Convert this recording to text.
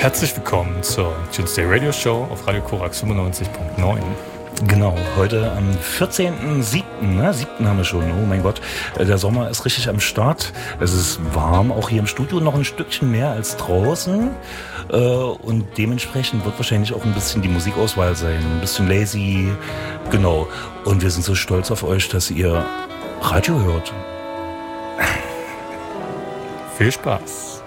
Herzlich willkommen zur Tuesday Radio Show auf Radio Korax 95.9. Genau, heute am 14.07., ne? 7. haben wir schon, oh mein Gott, der Sommer ist richtig am Start. Es ist warm, auch hier im Studio noch ein Stückchen mehr als draußen und dementsprechend wird wahrscheinlich auch ein bisschen die Musikauswahl sein, ein bisschen lazy, genau. Und wir sind so stolz auf euch, dass ihr Radio hört. Viel Spaß!